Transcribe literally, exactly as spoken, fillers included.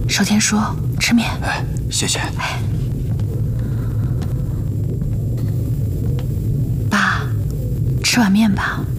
守天叔，吃面。 哎，谢谢。 哎，爸，吃碗面吧。